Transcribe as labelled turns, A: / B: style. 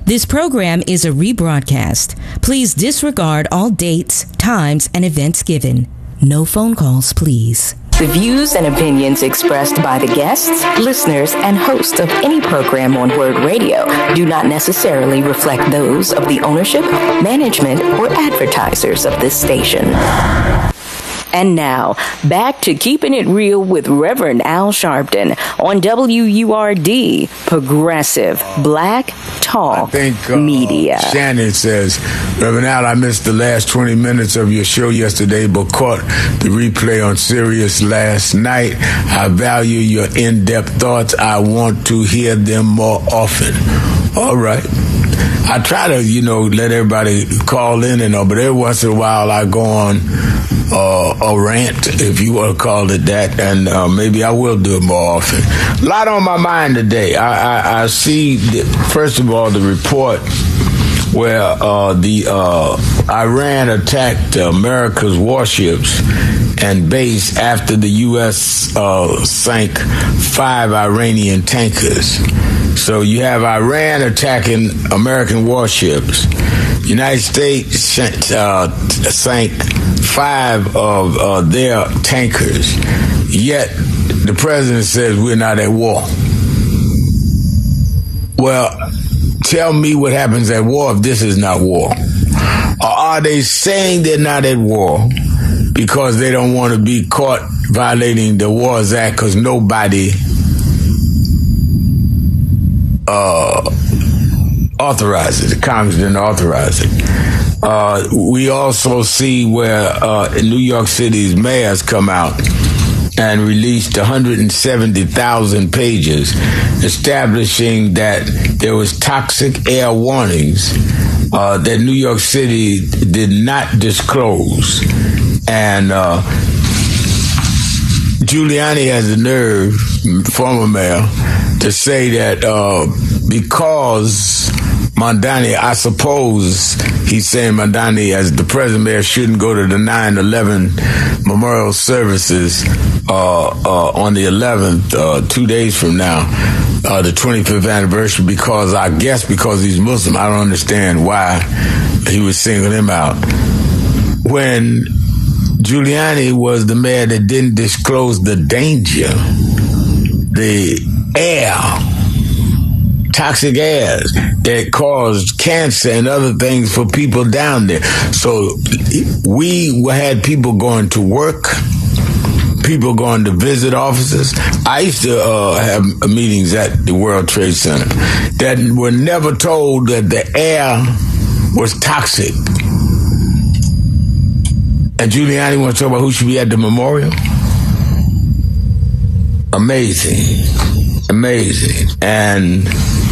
A: This program is a rebroadcast. Please disregard all dates, times, and events given. No phone calls, please.
B: The views and opinions expressed by the guests, listeners, and hosts of any program on Word Radio do not necessarily reflect those of the ownership, management, or advertisers of this station. And now, back to Keeping It Real with Reverend Al Sharpton on WURD, Progressive Black Talk Media.
C: Shannon says, Reverend Al, I missed the last 20 minutes of your show yesterday, but caught the replay on Sirius last night. I value your in-depth thoughts. I want to hear them more often. All right. I try to, let everybody call in and all, but every once in a while I go on a rant, if you want to call it that, and maybe I will do it more often. A lot on my mind today. I see, first of all, the report where the Iran attacked America's warships and base after the U.S. sank 5 Iranian tankers. So you have Iran attacking American warships. United States sank 5 of their tankers. Yet the president says we're not at war. Well, tell me what happens at war if this is not war. Or are they saying they're not at war because they don't want to be caught violating the Wars Act because nobody authorizes it. Congress didn't authorize it. We also see where New York City's mayors come out and released 170,000 pages establishing that there was toxic air warnings that New York City did not disclose. And Giuliani has the nerve, former mayor, to say that because Mamdani, I suppose he's saying Mamdani, as the present mayor, shouldn't go to the 9/11 memorial services on the 11th, 2 days from now, the 25th anniversary, because he's Muslim. I don't understand why he was singling him out. When Giuliani was the mayor that didn't disclose the danger, the air, toxic airs that caused cancer and other things for people down there. So we had people going to work, people going to visit offices. I used to have meetings at the World Trade Center that were never told that the air was toxic. And Giuliani wants to talk about who should be at the memorial? Amazing. And